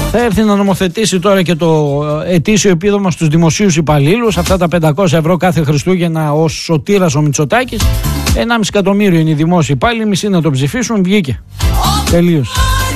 Θα έρθει να νομοθετήσει τώρα και το ετήσιο επίδομα στους δημοσίους υπαλλήλους. Αυτά τα 500 ευρώ κάθε Χριστούγεννα ως σωτήρας ο Μητσοτάκης. 1,5 εκατομμύριο είναι οι δημόσιοι υπάλληλοι, μισοί να το ψηφίσουν, βγήκε. Τελείωσε.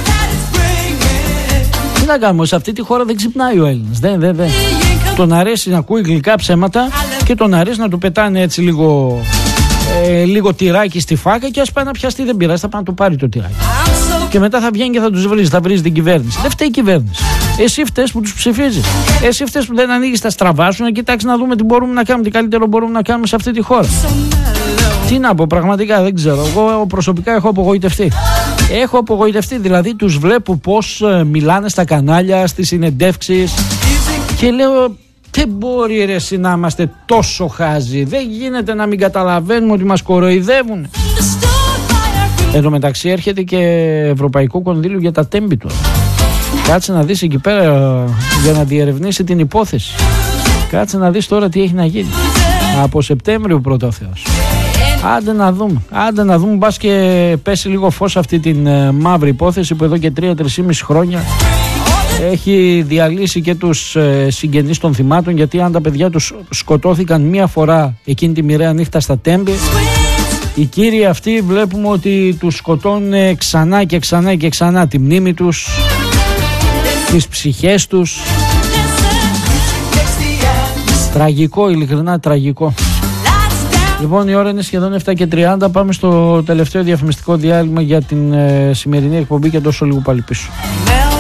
Τι να κάνουμε, σε αυτή τη χώρα δεν ξυπνάει ο Έλληνας. Δεν. Τον αρέσει να ακούει γλυκά ψέματα και τον αρέσει να του πετάνε έτσι λίγο τυράκι στη φάκα και ας πάει να πιαστεί, δεν πειράζει, θα πάει να του πάρει το τυράκι. Και μετά θα βγαίνει και θα τους βρίζει, θα βρίζει την κυβέρνηση. Δεν φταίει η κυβέρνηση. Εσύ φταίς που τους ψηφίζεις. Εσύ φταίς που δεν ανοίγεις τα στραβά σου να κοιτάξεις να δούμε τι μπορούμε να κάνουμε, τι καλύτερο μπορούμε να κάνουμε σε αυτή τη χώρα. Τι να πω, πραγματικά δεν ξέρω. Εγώ προσωπικά έχω απογοητευτεί. Έχω απογοητευτεί, δηλαδή τους βλέπω πώς μιλάνε στα κανάλια, στις συνεντεύξεις και λέω δεν μπορεί ρε εσύ να είμαστε τόσο χάζοι. Δεν γίνεται να μην καταλαβαίνουμε ότι μας κοροϊδεύουν. Εν τω μεταξύ έρχεται και ευρωπαϊκό κονδύλιο για τα τέμπη του. Κάτσε να δεις εκεί πέρα για να διερευνήσει την υπόθεση. Κάτσε να δεις τώρα τι έχει να γίνει. Από Σεπτέμβριο πρώτα ο Θεός. Άντε να δούμε, μπας και πέσει λίγο φως αυτή την μαύρη υπόθεση που εδώ και 3-3,5 χρόνια έχει διαλύσει και τους συγγενείς των θυμάτων, γιατί αν τα παιδιά τους σκοτώθηκαν μία φορά εκείνη τη μοιραία νύχτα στα τέμπη, οι κύριοι αυτοί βλέπουμε ότι τους σκοτώνουν ξανά και ξανά και ξανά τη μνήμη τους, τις ψυχές τους. Τραγικό, ειλικρινά τραγικό. Λοιπόν, η ώρα είναι σχεδόν 7:30. Πάμε στο τελευταίο διαφημιστικό διάλειμμα για την σημερινή εκπομπή και τόσο λίγο πάλι πίσω.